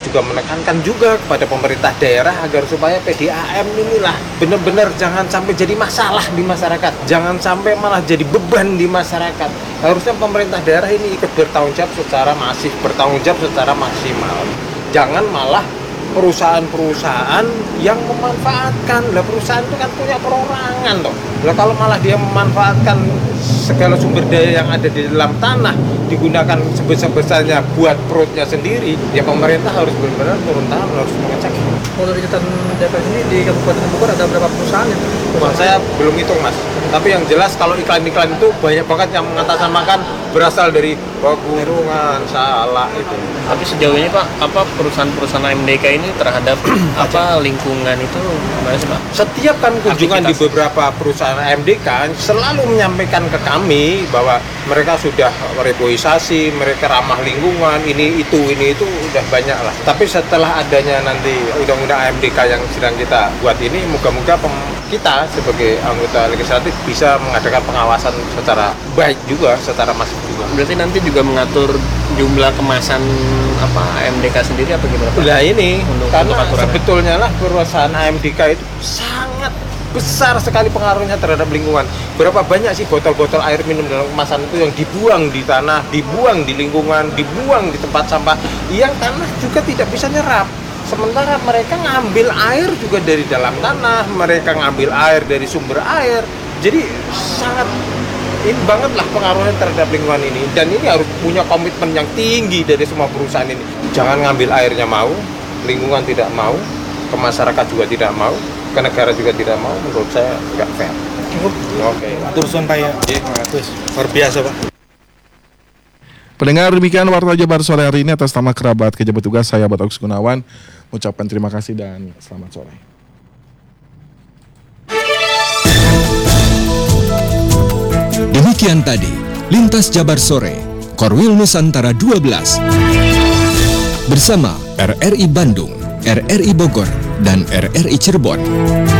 juga menekankan juga kepada pemerintah daerah agar supaya PDAM inilah benar-benar jangan sampai jadi masalah di masyarakat, jangan sampai malah jadi beban di masyarakat. Harusnya pemerintah daerah ini ikut bertanggung jawab secara masif, bertanggung jawab secara maksimal. Jangan malah perusahaan-perusahaan yang memanfaatkan. Lah perusahaan itu kan punya perorangan toh. Lah kalau malah dia memanfaatkan segala sumber daya yang ada di dalam tanah digunakan sebesar-besarnya buat perutnya sendiri, ya pemerintah harus benar-benar turun tangan, harus mengecek. Kalau dari catatan DPR ini di Kabupaten Bogor ada berapa perusahaan yang Saya belum hitung mas, tapi yang jelas kalau iklan-iklan itu banyak banget yang mengatasnamakan berasal dari pegunungan, salah itu. Tapi sejauh ini Pak, apa perusahaan-perusahaan AMDK ini terhadap apa lingkungan itu gimana sih Pak? Setiap kan kunjungan di beberapa perusahaan AMDK selalu menyampaikan ke kami bahwa mereka sudah reboisasi, mereka ramah lingkungan, ini itu udah banyak lah. Tapi setelah adanya nanti undang-undang AMDK yang sedang kita buat ini, moga-moga kita sebagai anggota legislatif bisa mengadakan pengawasan secara baik juga, secara masif juga. Berarti nanti juga mengatur jumlah kemasan apa AMDK sendiri apa gimana Pak? Nah ini karena aturannya. sebetulnya lah perusahaan AMDK itu sangat besar sekali pengaruhnya terhadap lingkungan. Berapa banyak sih botol-botol air minum dalam kemasan itu yang dibuang di tanah, dibuang di lingkungan, dibuang di tempat sampah, yang tanah juga tidak bisa nyerap. Sementara mereka ngambil air juga dari dalam tanah, mereka ngambil air dari sumber air. Jadi sangat ini banget lah pengaruhnya terhadap lingkungan ini. Dan ini harus punya komitmen yang tinggi dari semua perusahaan ini. Jangan ngambil airnya mau, lingkungan tidak mau, ke masyarakat juga tidak mau, ke negara juga tidak mau. Menurut saya nggak fair. cukup? Oke. Turun Pak ya. Luar biasa Pak. Pendengar, demikian Warta Jabar sore hari ini. Atas nama kerabat kerja petugas, saya Batok Gunawan mengucapkan terima kasih dan selamat sore. Demikian tadi Lintas Jabar Sore Korwil Nusantara 12 bersama RRI Bandung, RRI Bogor, dan RRI Cirebon.